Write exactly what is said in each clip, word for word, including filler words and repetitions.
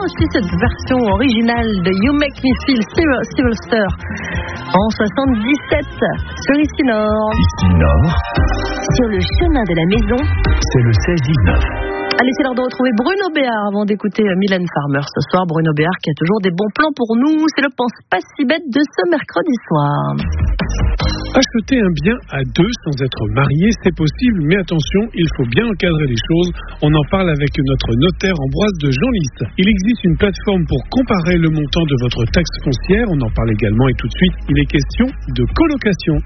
aussi cette version originale de You Make Me Feel Sylvester en soixante-dix-sept sur Ici Nord. Ici Nord. Sur le chemin de la maison. C'est le seize dix-neuf. Allez, c'est l'heure de retrouver Bruno Béard avant d'écouter Mylène Farmer ce soir. Bruno Béard qui a toujours des bons plans pour nous. C'est le Pense pas si bête de ce mercredi soir. Acheter un bien à deux sans être marié, c'est possible, mais attention, il faut bien encadrer les choses. On en parle avec notre notaire Ambroise de Genlis. Il existe une plateforme pour comparer le montant de votre taxe foncière. On en parle également et tout de suite, il est question de colocation.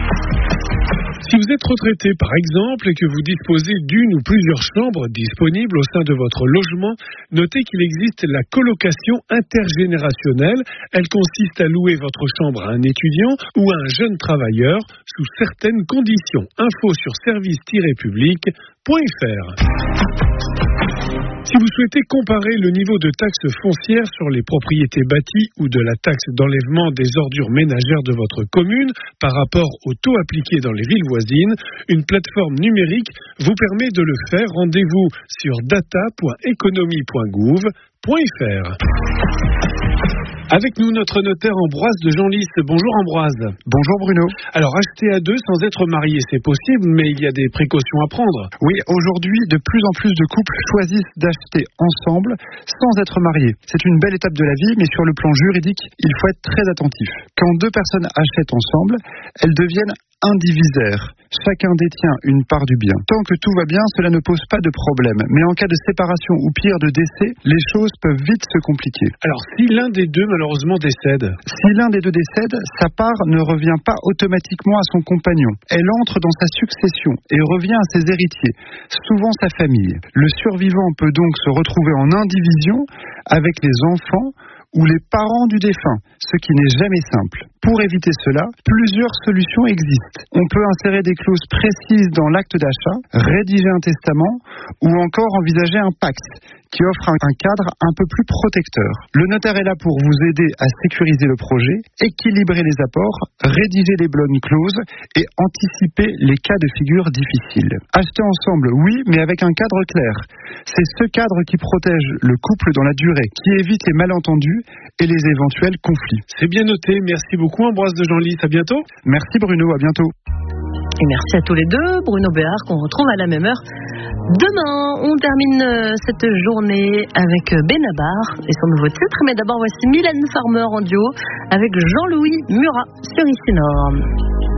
Si vous êtes retraité par exemple et que vous disposez d'une ou plusieurs chambres disponibles au sein de votre logement, notez qu'il existe la colocation intergénérationnelle. Elle consiste à louer votre chambre à un étudiant ou à un jeune travailleur sous certaines conditions. Info sur service tiret public point f r. Si vous souhaitez comparer le niveau de taxe foncière sur les propriétés bâties ou de la taxe d'enlèvement des ordures ménagères de votre commune par rapport au taux appliqué dans les villes voisines, une plateforme numérique vous permet de le faire. Rendez-vous sur data point economie point gouv point f r. Avec nous, notre notaire Ambroise de Genlis. Bonjour Ambroise. Bonjour Bruno. Alors, acheter à deux sans être marié, c'est possible, mais il y a des précautions à prendre. Oui, aujourd'hui, de plus en plus de couples choisissent d'acheter ensemble sans être mariés. C'est une belle étape de la vie, mais sur le plan juridique, il faut être très attentif. Quand deux personnes achètent ensemble, elles deviennent indivisaires. Chacun détient une part du bien. Tant que tout va bien, cela ne pose pas de problème. Mais en cas de séparation ou pire de décès, les choses peuvent vite se compliquer. Alors, si l'un des deux malheureusement décède ? Si l'un des deux décède, sa part ne revient pas automatiquement à son compagnon. Elle entre dans sa succession et revient à ses héritiers, souvent sa famille. Le survivant peut donc se retrouver en indivision avec les enfants ou les parents du défunt, ce qui n'est jamais simple. Pour éviter cela, plusieurs solutions existent. On peut insérer des clauses précises dans l'acte d'achat, rédiger un testament ou encore envisager un pacte qui offre un cadre un peu plus protecteur. Le notaire est là pour vous aider à sécuriser le projet, équilibrer les apports, rédiger les bonnes clauses et anticiper les cas de figure difficiles. Acheter ensemble, oui, mais avec un cadre clair. C'est ce cadre qui protège le couple dans la durée, qui évite les malentendus et les éventuels conflits. C'est bien noté, merci beaucoup Ambroise de Genlis, à bientôt. Merci Bruno, à bientôt. Et merci à tous les deux, Bruno Béard, qu'on retrouve à la même heure demain. On termine cette journée avec Benabar et son nouveau titre, mais d'abord voici Mylène Farmer en duo avec Jean-Louis Murat sur Ici Nord.